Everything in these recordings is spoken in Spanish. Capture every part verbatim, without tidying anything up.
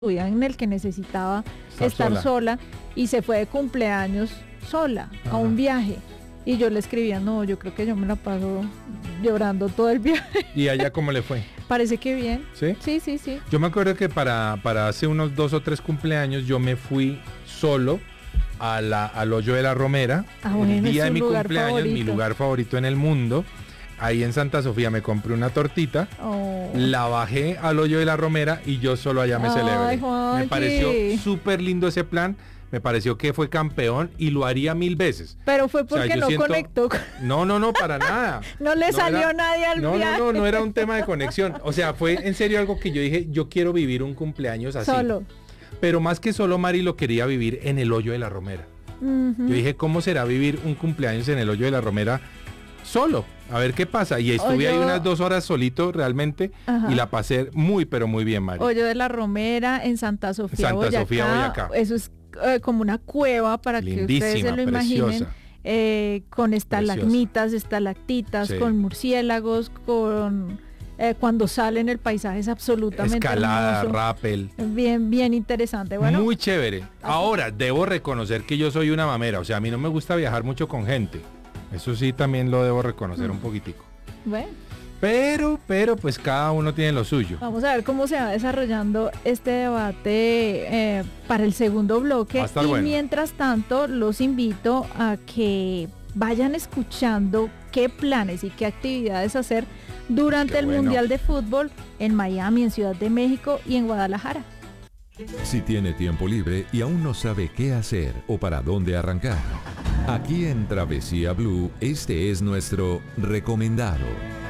vida en el que necesitaba Estar estar sola. sola. Y se fue de cumpleaños sola Ajá. a un viaje. Y yo le escribía, no, yo creo que yo me la paso llorando todo el viaje. ¿Y allá cómo le fue? Parece que bien. ¿Sí? Sí, sí, sí. Yo me acuerdo que para, para hace unos dos o tres cumpleaños yo me fui solo a la, al Hoyo de la Romera, Ah, bueno, el es día de su mi lugar cumpleaños, mi favorito. lugar favorito en el mundo. Ahí en Santa Sofía me compré una tortita, Oh. la bajé al Hoyo de la Romera y yo solo allá me Ay, celebré. Juanqui. Me pareció súper lindo ese plan, me pareció que fue campeón y lo haría mil veces. Pero fue O sea, porque yo no siento- conectó. con- No, no, no, para nada. No le No salió era- nadie al No, viaje. no, no, no era un tema de conexión. O sea, fue en serio algo que yo dije, yo quiero vivir un cumpleaños así. Solo. Pero más que solo, Mari lo quería vivir en el Hoyo de la Romera. Ujú. Yo dije, ¿cómo será vivir un cumpleaños en el Hoyo de la Romera solo? A ver qué pasa. Y estuve ahí Hoyo- unas dos horas solito realmente Ajá. y la pasé muy, pero muy bien, Mari. Hoyo de la Romera en Santa Sofía, Santa Boyacá. Sofía, Boyacá. Eso es eh, como una cueva para que ustedes Lindísima, se lo imaginen. preciosa. eh, con estalagmitas, estalactitas, Sí. con murciélagos, con eh, cuando salen el paisaje es absolutamente Escalada, hermoso. rappel. Bien, bien interesante. Bueno, Muy chévere. Ahora, debo reconocer que yo soy una mamera. O sea, a mí no me gusta viajar mucho con gente. Eso sí, también lo debo reconocer un poquitico. bueno, Pero, pero, pues cada uno tiene lo suyo. vamos a ver cómo se va desarrollando este debate eh, para el segundo bloque. Va a estar y bueno. mientras tanto, los invito a que vayan escuchando qué planes y qué actividades hacer durante Qué el bueno. Mundial de Fútbol en Miami, en Ciudad de México y en Guadalajara. Si tiene tiempo libre y aún no sabe qué hacer o para dónde arrancar, aquí en Travesía Blue, este es nuestro recomendado.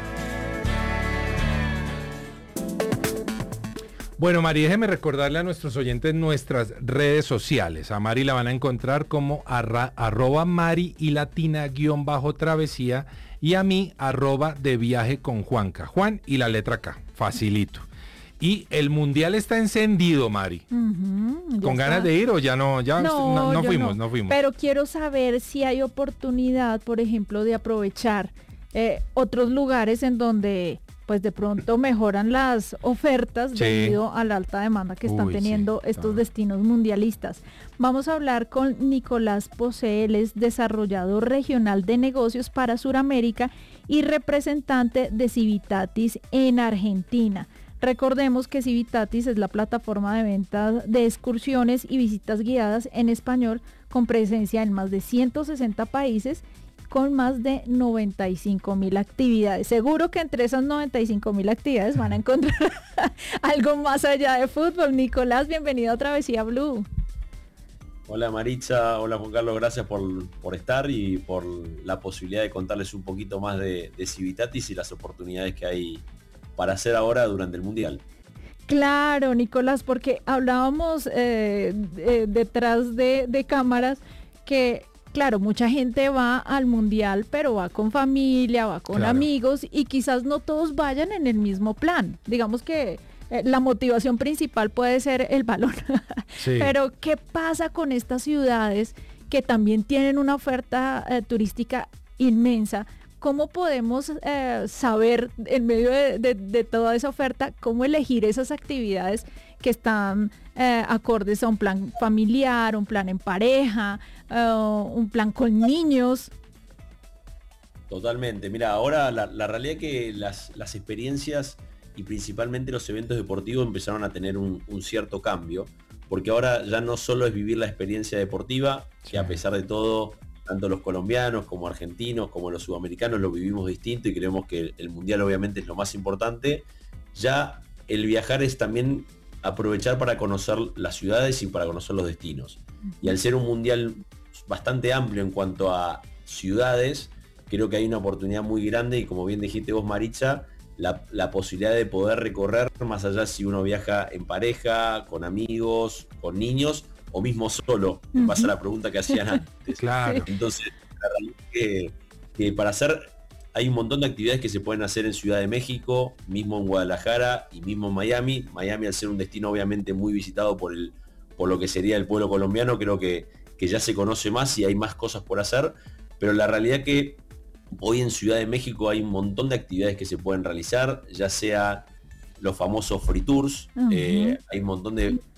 Bueno, Mari, déjeme recordarle a nuestros oyentes nuestras redes sociales. A Mari la van a encontrar como arra, arroba Mari y latina guión bajo travesía y a mí arroba de viaje con Juanca. Juan y la letra K, facilito. Y el mundial está encendido, Mari. Ujú, ya ¿Con está. ganas de ir o ya no? Ya no, no, no yo fuimos, no. fuimos. Pero quiero saber si hay oportunidad, por ejemplo, de aprovechar eh, otros lugares en donde pues de pronto mejoran las ofertas Sí. debido a la alta demanda que están Uy, teniendo sí. estos Ah. destinos mundialistas. Vamos a hablar con Nicolás Posee, él es desarrollador regional de negocios para Suramérica y representante de Civitatis en Argentina. Recordemos que Civitatis es la plataforma de ventas de excursiones y visitas guiadas en español con presencia en más de ciento sesenta países con más de noventa y cinco mil actividades. Seguro que entre esas noventa y cinco mil actividades van a encontrar algo más allá de fútbol. Nicolás, bienvenido a Travesía Blue. Hola Maritza, hola Juan Carlos, gracias por, por estar y por la posibilidad de contarles un poquito más de, de Civitatis y las oportunidades que hay para hacer ahora durante el Mundial. Claro, Nicolás, porque hablábamos eh, de- detrás de, de cámaras que, claro, mucha gente va al mundial, pero va con familia, va con Claro. amigos y quizás no todos vayan en el mismo plan. Digamos que eh, la motivación principal puede ser el balón. Sí. Pero, ¿qué pasa con estas ciudades que también tienen una oferta eh, turística inmensa? ¿Cómo podemos eh, saber, en medio de, de- de toda esa oferta, cómo elegir esas actividades que están eh, acordes a un plan familiar, un plan en pareja, eh, un plan con niños? Totalmente, mira, ahora la, la realidad es que las, las experiencias y principalmente los eventos deportivos empezaron a tener un, un cierto cambio, porque ahora ya no solo es vivir la experiencia deportiva, Sí. que a pesar de todo, tanto los colombianos como argentinos como los sudamericanos lo vivimos distinto y creemos que el, el mundial obviamente es lo más importante. Ya el viajar es también aprovechar para conocer las ciudades y para conocer los destinos. Y al ser un mundial bastante amplio en cuanto a ciudades, creo que hay una oportunidad muy grande y como bien dijiste vos, Maritza, la, la posibilidad de poder recorrer más allá si uno viaja en pareja, con amigos, con niños o mismo solo, en base a la pregunta que hacían antes. Claro. Entonces, la realidad es que, que para hacer, hay un montón de actividades que se pueden hacer en Ciudad de México, mismo en Guadalajara y mismo en Miami. Miami, al ser un destino obviamente muy visitado por, el, por lo que sería el pueblo colombiano, creo que, que ya se conoce más y hay más cosas por hacer, pero la realidad que hoy en Ciudad de México hay un montón de actividades que se pueden realizar, ya sea los famosos free tours, Ujú. eh, hay un montón de